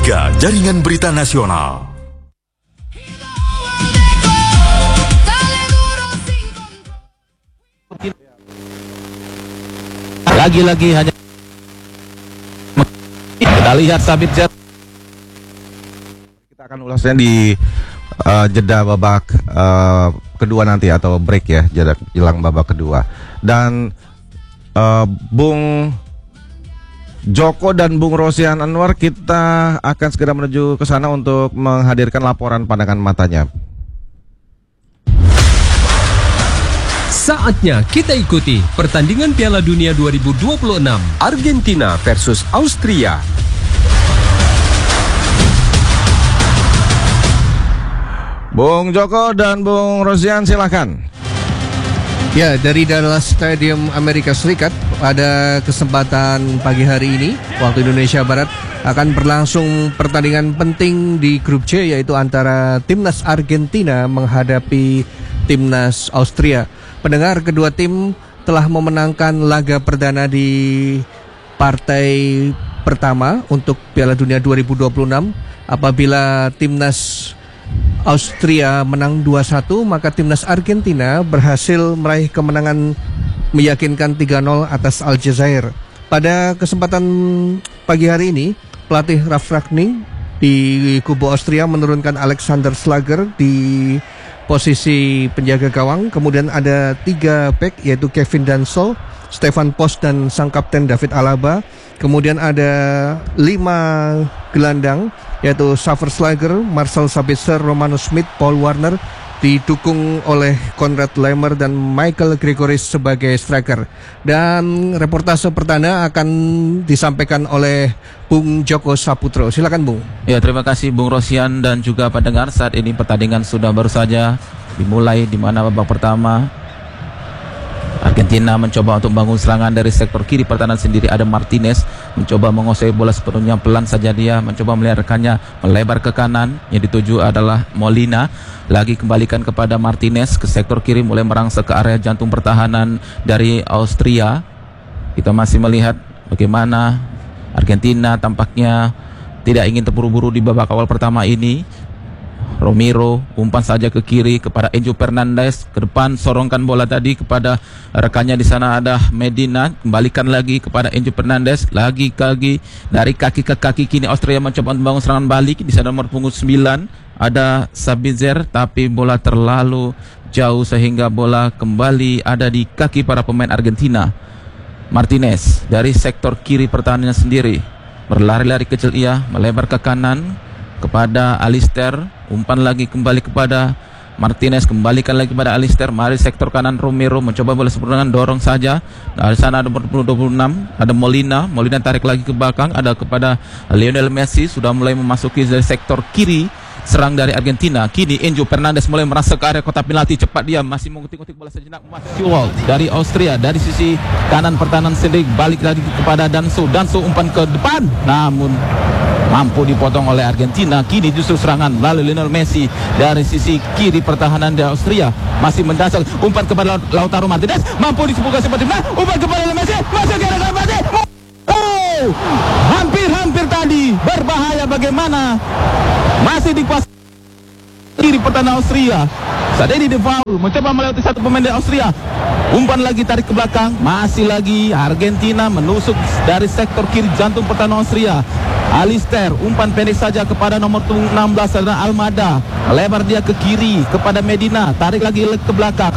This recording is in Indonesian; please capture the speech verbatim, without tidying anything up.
tiga Jaringan Berita Nasional. Lagi-lagi hanya kita lihat Sabit Jet. Kita akan ulasnya di uh, jeda babak uh, kedua nanti atau break ya, jeda jelang babak kedua. Dan uh, Bung Joko dan Bung Rosian Anwar, kita akan segera menuju ke sana untuk menghadirkan laporan pandangan matanya. Saatnya kita ikuti pertandingan Piala Dunia dua ribu dua puluh enam Argentina versus Austria. Bung Joko dan Bung Rosian, silakan. Ya, dari Dallas Stadium Amerika Serikat pada kesempatan pagi hari ini waktu Indonesia Barat akan berlangsung pertandingan penting di grup C, yaitu antara timnas Argentina menghadapi timnas Austria. Pendengar, kedua tim telah memenangkan laga perdana di partai pertama untuk Piala Dunia dua ribu dua puluh enam. Apabila timnas Austria menang dua satu, maka timnas Argentina berhasil meraih kemenangan meyakinkan tiga nol atas Aljazair. Pada kesempatan pagi hari ini, pelatih Ralf Rangnick di kubu Austria menurunkan Alexander Schlager di posisi penjaga gawang. Kemudian ada tiga back, yaitu Kevin Danso, Stefan Post, dan sang kapten David Alaba. Kemudian ada lima gelandang, yaitu Xaver Schlager, Marcel Sabitzer, Romano Smith, Paul Warner, didukung oleh Konrad Laimer dan Michael Gregoris sebagai striker. Dan reportase pertanda akan disampaikan oleh Bung Joko Saputro. Silakan, Bung. Ya, terima kasih Bung Rosian dan juga pendengar. Saat ini pertandingan sudah baru saja dimulai, di mana babak pertama Argentina mencoba untuk bangun serangan dari sektor kiri pertahanan sendiri. Ada Martinez mencoba menguasai bola sepenuhnya, pelan saja dia mencoba melihat rekannya melebar ke kanan. Yang dituju adalah Molina. Lagi kembalikan kepada Martinez ke sektor kiri, mulai merangsek ke area jantung pertahanan dari Austria. Kita masih melihat bagaimana Argentina tampaknya tidak ingin terburu-buru di babak awal pertama ini. Romero umpan saja ke kiri kepada Enzo Fernandez, ke depan sorongkan bola tadi kepada rekannya di sana ada Medina, kembalikan lagi kepada Enzo Fernandez, lagi lagi dari kaki ke kaki. Kini Austria mencoba membangun serangan balik. Di sana nomor punggung sembilan ada Sabitzer, tapi bola terlalu jauh sehingga bola kembali ada di kaki para pemain Argentina. Martinez dari sektor kiri pertahanannya sendiri berlari-lari kecil, ia melebar ke kanan kepada Alister, umpan lagi kembali kepada Martinez, kembalikan lagi kepada Alister. Mari sektor kanan Romero mencoba bola sepenuhnya, dorong saja. Dari sana ada nomor dua puluh enam, ada Molina. Molina tarik lagi ke belakang, ada kepada Lionel Messi, sudah mulai memasuki dari sektor kiri serang dari Argentina. Kini Enzo Fernandez mulai merasa ke area kotak penalti, cepat dia masih mengutik-utik bola sejenak. Masih dari Austria dari sisi kanan pertahanan sendiri, balik lagi kepada Danso. Danso umpan ke depan, namun mampu dipotong oleh Argentina. Kini justru serangan lalu Lionel Messi dari sisi kiri pertahanan dari Austria masih mendasar, umpan kepada Lautaro Martinez, mampu disebutkan seperti mana, umpan kepada Lionel Messi, masuk ke arah Messi. Oh, hampir-hampir tadi berbahaya, bagaimana masih dikuasai kiri pertahanan Austria. Saat ini De Paul mencoba melewati satu pemain dari Austria, umpan lagi tarik ke belakang, masih lagi Argentina menusuk dari sektor kiri jantung pertahanan Austria. Alister, umpan pendek saja kepada nomor enam belas adalah Almada, lebar dia ke kiri kepada Medina, tarik lagi ke belakang